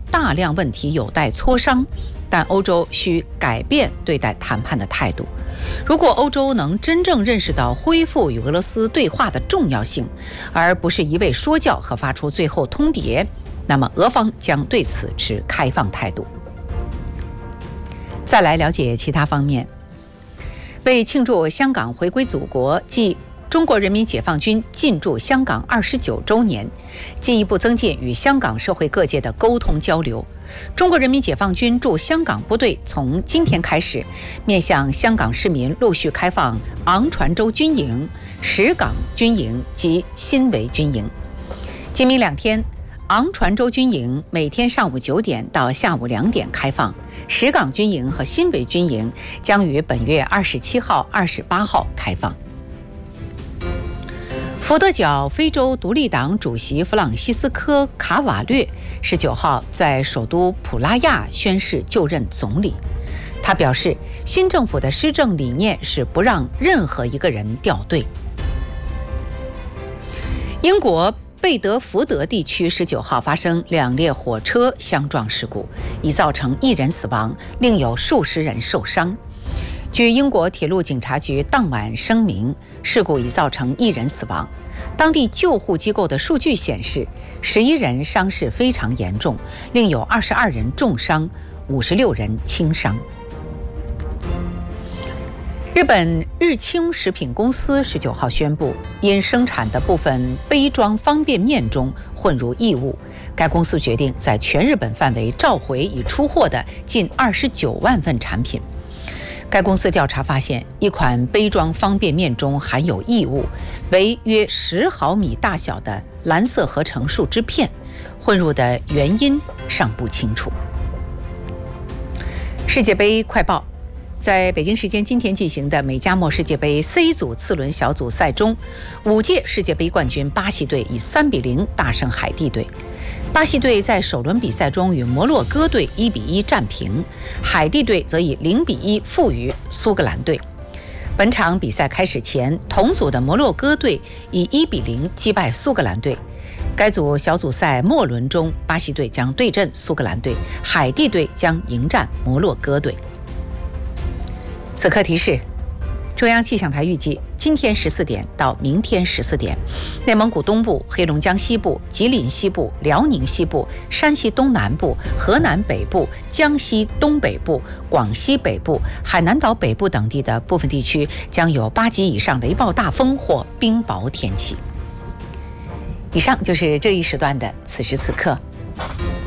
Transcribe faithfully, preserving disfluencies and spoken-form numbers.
大量问题有待磋商，但欧洲需改变对待谈判的态度。如果欧洲能真正认识到恢复与俄罗斯对话的重要性，而不是一味说教和发出最后通牒，那么俄方将对此持开放态度。再来了解其他方面。为庆祝香港回归祖国暨中国人民解放军进驻香港二十九周年，进一步增进与香港社会各界的沟通交流。中国人民解放军驻香港部队从今天开始，面向香港市民陆续开放昂船洲军营、石港军营及新围军营。今明两天，昂船洲军营每天上午九点到下午两点开放，石港军营和新围军营将于本月二十七号、二十八号开放。佛得角非洲独立党主席弗朗西斯科·卡瓦略十九号在首都普拉亚宣誓就任总理。他表示，新政府的施政理念是不让任何一个人掉队。英国贝德福德地区十九号发生两列火车相撞事故，已造成一人死亡，另有数十人受伤。据英国铁路警察局当晚声明，事故已造成一人死亡。当地救护机构的数据显示，十一人伤势非常严重，另有二十二人重伤，五十六人轻伤。日本日清食品公司十九号宣布，因生产的部分杯装方便面中混入异物，该公司决定在全日本范围召回已出货的近二十九万份产品。该公司调查发现，一款杯装方便面中含有异物，为约十毫米大小的蓝色合成树脂片，混入的原因尚不清楚。世界杯快报。在北京时间今天进行的美加墨世界杯 C 组次轮小组赛中，五届世界杯冠军巴西队以三比零大胜海地队。巴西队在首轮比赛中与摩洛哥队一比一战平，海地队则以零比一负于苏格兰队。本场比赛开始前，同组的摩洛哥队以一比零击败苏格兰队。该组小组赛末轮中，巴西队将对阵苏格兰队，海地队将迎战摩洛哥队。此刻提示：中央气象台预计，今天十四点到明天十四点，内蒙古东部、黑龙江西部、吉林西部、辽宁西部、山西东南部、河南北部、江西东北部、广西北部、海南岛北部等地的部分地区将有八级以上雷暴大风或冰雹天气。以上就是这一时段的此时此刻。